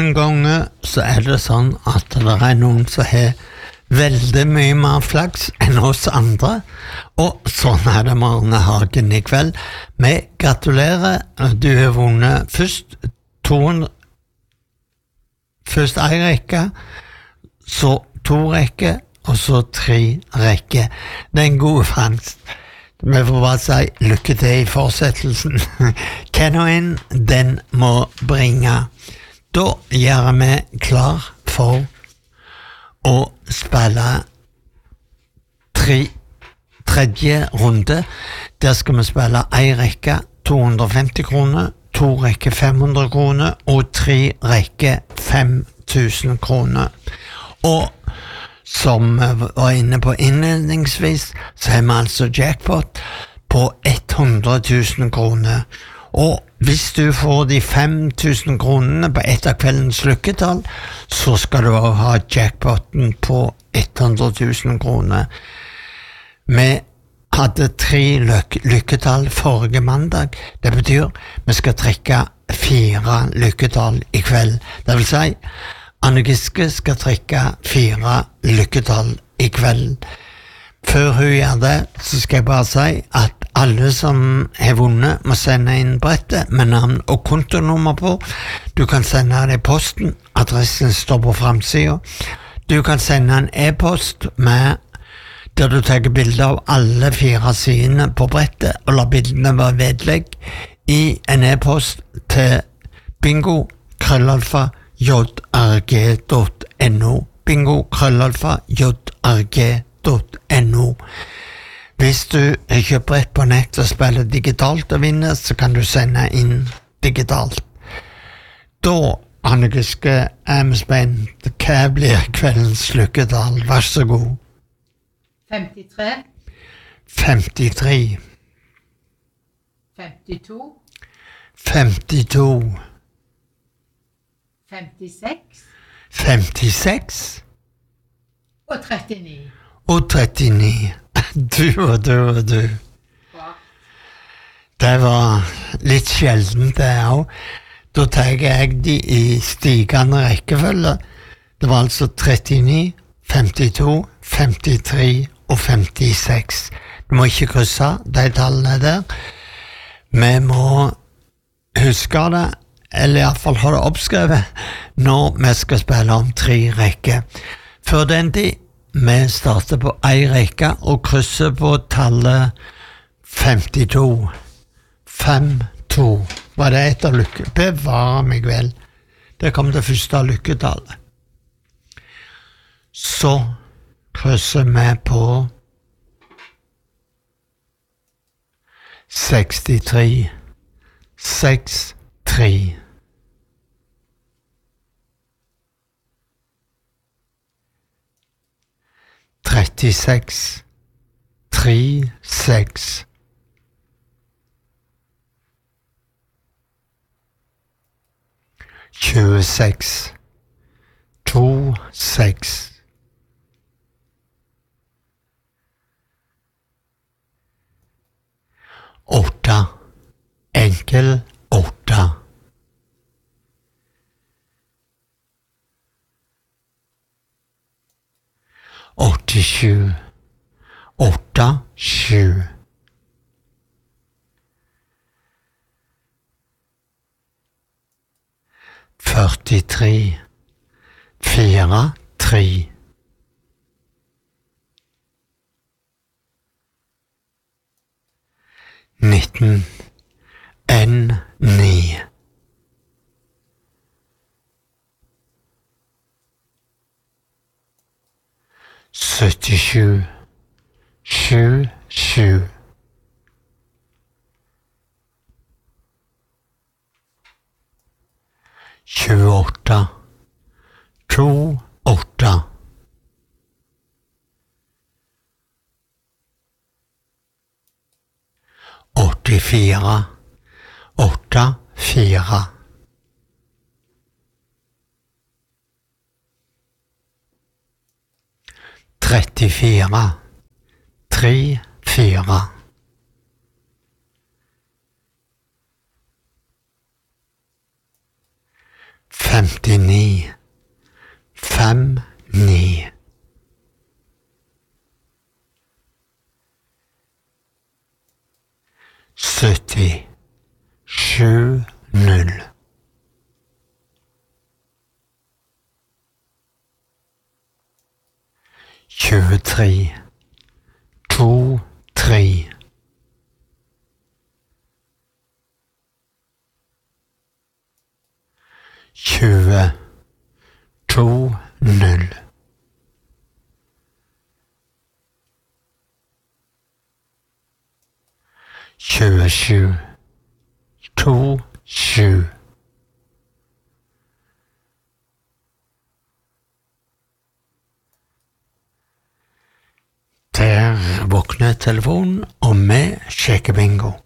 Noen ganger så det sånn at det noen som har veldig mye mer flaks enn oss andre, og sånn det med Arne Hagen i kveld. Vi gratulerer, du har vunnet først 200, først en rekke, så 2 rekker, og så 3 rekker. Det en god fangst. Vi får bare si lykke til i fortsettelsen. Hva nå enn den må bringe. Da gjør vi klar for å spille tredje runde. Der skal vi spille en rekke 250 kroner, 2 rekker 500 kroner og 3 rekker 5000 kroner. Og som vi var inne på innledningsvis, så har vi altså jackpot på 100 000 kroner. Og hvis du får de 5000 kronene på et av kveldens lykketall, så skal du også ha jackpoten på 100 000 kroner. Vi hadde 3 lykketall forrige mandag. Det betyr vi skal trekke 4 lykketall i kveld. Det vil si, Anne Giske skal trekke 4 lykketall i kveld. Før hun gjør det, så skal jeg bare si at alle som har vunnet må sende inn brettet med navn og kontonummer på. Du kan sende det i posten, adressen står på framsiden. Du kan sende en e-post med der du tar bilder av alle 4 sidene på brettet og la bildene være vedlegg i en e-post til bingo@jrg.no bingo@jrg.no. Hvis du kjøper brett på nett og spiller digitalt og vinner, så kan du sende inn digitalt. Da, Anne Giske, vi spent. Hva blir kveldens lykketall? Vær så god. 53. 53. 52. 52. 56. 56. Og 39. Og 39. Du. Bra. Det var litt sjelden det også. Da tar jeg de i stigende rekkefølge. Det var altså 39, 52, 53 og 56. Du må ikke krysse de tallene der. Vi må huske det, eller i hvert fall ha det oppskrevet, når vi skal spille om 3 rekker. Før den tid, vi starter på 1 rekke og krysser på tallet 52. 5-2. Var det et av lykke? Bevare meg vel. Det kom det første lykketallet. Så krysser vi på 63. 6-3. 36. 3-6. 26. 2-6. 8. Enkel 8. 87. 8-7. 43. 4-3. 19. 1-9. 77. 7-7. 28. 2-8. 84. 8-4. 34. 3-4. 5-4. 59 59 70 70 23 23 20 20 27 27 Der våkner telefonen, og vi sjekker bingo.